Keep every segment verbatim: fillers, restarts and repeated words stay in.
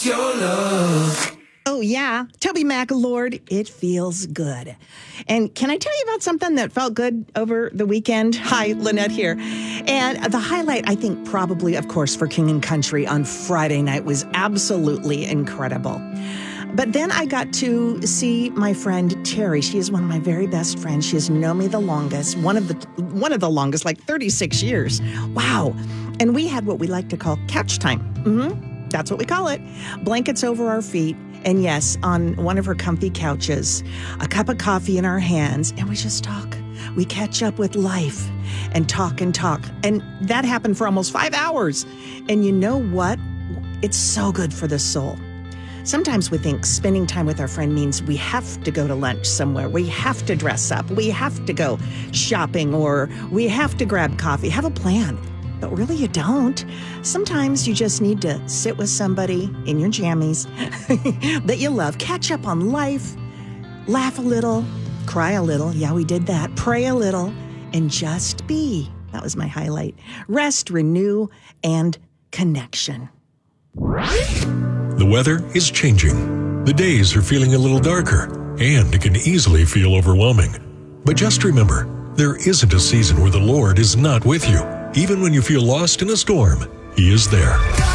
Your love. Oh, yeah. Toby Mac, Lord, it feels good. And can I tell you about something that felt good over the weekend? Hi, Lynette here. And the highlight, I think, probably, of course, for King and Country on Friday night was absolutely incredible. But then I got to see my friend Terry. She is one of my very best friends. She has known me the longest, one of the one of the longest, like thirty-six years. Wow. And we had what we like to call couch time. Mm-hmm. That's what we call it. Blankets over our feet. And yes, on one of her comfy couches, a cup of coffee in our hands, and we just talk. We catch up with life and talk and talk. And that happened for almost five hours. And you know what? It's so good for the soul. Sometimes we think spending time with our friend means we have to go to lunch somewhere. We have to dress up. We have to go shopping, or we have to grab coffee. Have a plan. But really you don't. Sometimes you just need to sit with somebody in your jammies that you love, catch up on life, laugh a little, cry a little. Yeah, we did that. Pray a little, and just be. That was my highlight. Rest, renew, and connection. The weather is changing. The days are feeling a little darker, and it can easily feel overwhelming. But just remember, there isn't a season where the Lord is not with you. Even when you feel lost in a storm, He is there.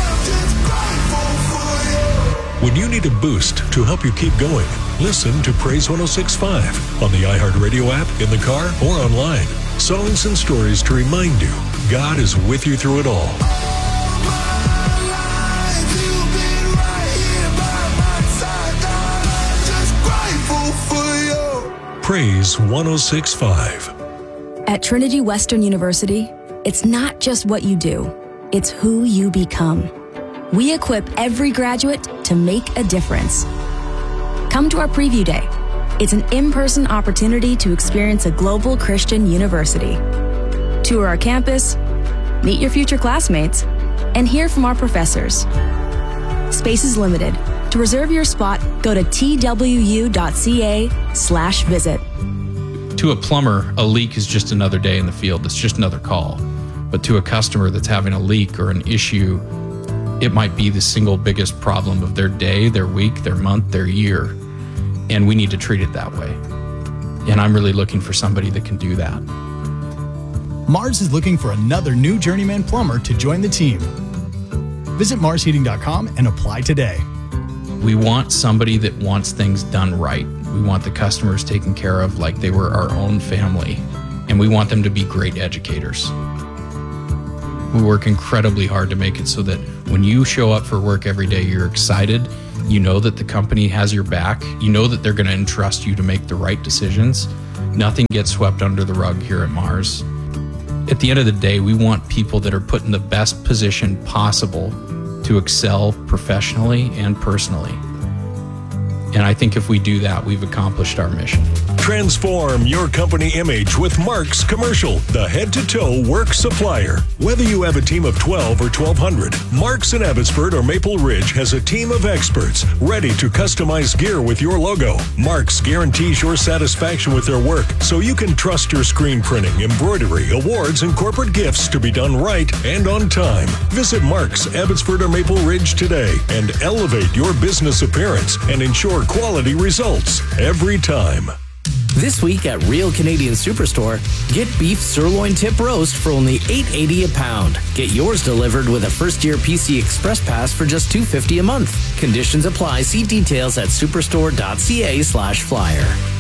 When you need a boost to help you keep going, listen to Praise one oh six point five on the iHeartRadio app, in the car, or online. Songs and stories to remind you God is with you through it all. Praise one oh six point five. At Trinity Western University, it's not just what you do, it's who you become. We equip every graduate to make a difference. Come to our preview day. It's an in-person opportunity to experience a global Christian university. Tour our campus, meet your future classmates, and hear from our professors. Space is limited. To reserve your spot, go to twu.ca slash visit. To a plumber, a leak is just another day in the field. It's just another call. But to a customer that's having a leak or an issue, it might be the single biggest problem of their day, their week, their month, their year. And we need to treat it that way. And I'm really looking for somebody that can do that. Mars is looking for another new journeyman plumber to join the team. Visit mars heating dot com and apply today. We want somebody that wants things done right. We want the customers taken care of like they were our own family. And we want them to be great educators. We work incredibly hard to make it so that when you show up for work every day, you're excited. You know that the company has your back. You know that they're going to entrust you to make the right decisions. Nothing gets swept under the rug here at Mars. At the end of the day, we want people that are put in the best position possible to excel professionally and personally. And I think if we do that, we've accomplished our mission. Transform your company image with Mark's Commercial, the head-to-toe work supplier. Whether you have a team of twelve or twelve hundred, Mark's in Abbotsford or Maple Ridge has a team of experts ready to customize gear with your logo. Mark's guarantees your satisfaction with their work, so you can trust your screen printing, embroidery, awards, and corporate gifts to be done right and on time. Visit Mark's, Abbotsford or Maple Ridge today and elevate your business appearance and ensure quality results every time. This week at Real Canadian Superstore, get beef sirloin tip roast for only eight eighty a pound. Get yours delivered with a first-year P C Express Pass for just two fifty a month. Conditions apply. See details at superstore.ca slash flyer.